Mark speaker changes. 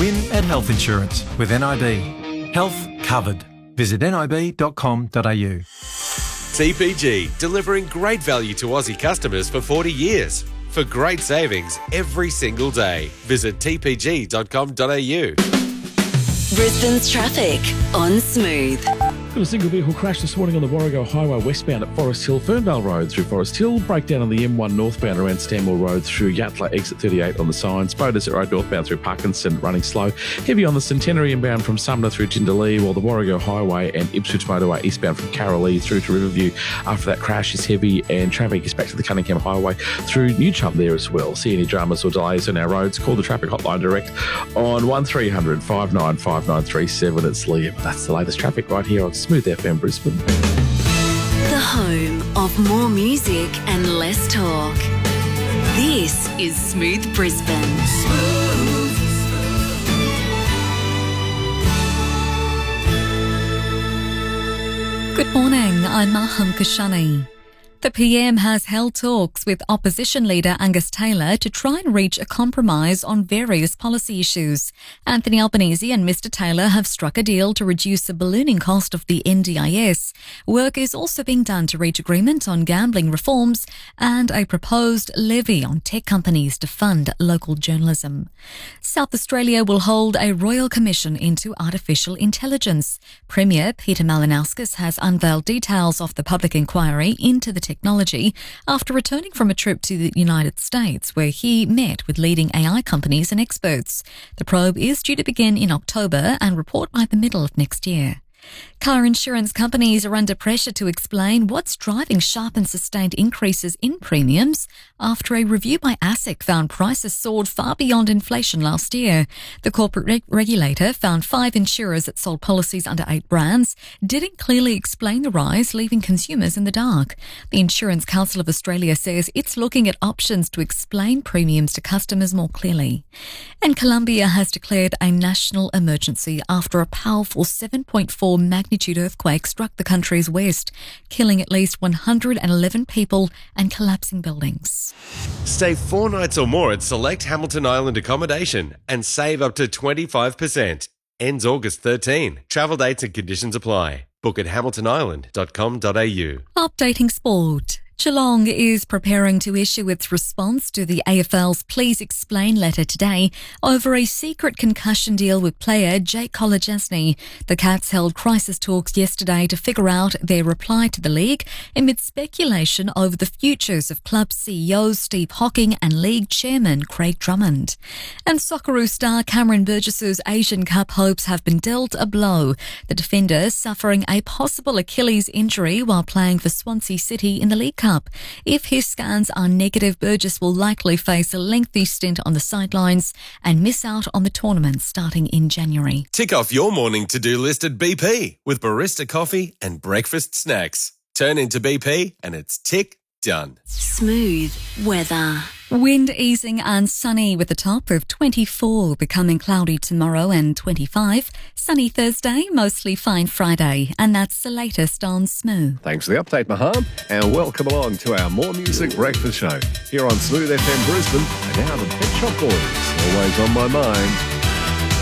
Speaker 1: Win at Health Insurance with NIB. Health covered. Visit nib.com.au.
Speaker 2: TPG, delivering great value to Aussie customers for 40 years. For great savings every single day. Visit tpg.com.au.
Speaker 3: Brisbane's traffic on Smooth.
Speaker 4: Got a single vehicle crash this morning on the Warrego Highway westbound at Forest Hill, Fernvale Road through Forest Hill. Breakdown on the M1 northbound around Stanmore Road through Yatala, exit 38 on the signs. Bow Desert Road northbound through Parkinson, running slow. Heavy on the Centenary inbound from Sumner through Jindalee, while the Warrego Highway and Ipswich Motorway eastbound from Carrolee through to Riverview after that crash is heavy, and traffic is back to the Cunningham Highway through New Chump there as well. See any dramas or delays on our roads, call the traffic hotline direct on 1300 595937. It's Liam. That's the latest traffic right here on Smooth FM Brisbane.
Speaker 3: The home of more music and less talk. This is Smooth Brisbane.
Speaker 5: Good morning, I'm Maham Kashani. The PM has held talks with opposition leader Angus Taylor to try and reach a compromise on various policy issues. Anthony Albanese and Mr Taylor have struck a deal to reduce the ballooning cost of the NDIS. Work is also being done to reach agreement on gambling reforms and a proposed levy on tech companies to fund local journalism. South Australia will hold a Royal Commission into Artificial Intelligence. Premier Peter Malinauskas has unveiled details of the public inquiry into the technology after returning from a trip to the United States where he met with leading AI companies and experts. The probe is due to begin in October and report by the middle of next year. Car insurance companies are under pressure to explain what's driving sharp and sustained increases in premiums after a review by ASIC found prices soared far beyond inflation last year. The corporate regulator found 5 insurers that sold policies under 8 brands didn't clearly explain the rise, leaving consumers in the dark. The Insurance Council of Australia says it's looking at options to explain premiums to customers more clearly. And Colombia has declared a national emergency after a powerful 7.4 magnitude earthquake struck the country's west, killing at least 111 people and collapsing buildings.
Speaker 2: Stay 4 nights or more at select Hamilton Island accommodation and save up to 25%. Ends August 13. Travel dates and conditions apply. Book at hamiltonisland.com.au.
Speaker 5: Updating sport. Geelong is preparing to issue its response to the AFL's Please Explain letter today over a secret concussion deal with player Jake Kolodjasny. The Cats held crisis talks yesterday to figure out their reply to the league amid speculation over the futures of club CEO Steve Hocking and league chairman Craig Drummond. And Socceroo star Cameron Burgess's Asian Cup hopes have been dealt a blow. The defender suffering a possible Achilles injury while playing for Swansea City in the League Cup. If his scans are negative, Burgess will likely face a lengthy stint on the sidelines and miss out on the tournament starting in January.
Speaker 2: Tick off your morning to-do list at BP with barista coffee and breakfast snacks. Turn into BP and it's tick done.
Speaker 3: Smooth weather.
Speaker 5: Wind easing and sunny with a top of 24, becoming cloudy tomorrow and 25. Sunny Thursday, mostly fine Friday. And that's the latest on Smooth.
Speaker 6: Thanks for the update, Maham, and welcome along to our More Music Breakfast Show here on Smooth FM Brisbane. And now the Pet Shop Boys, always on my mind.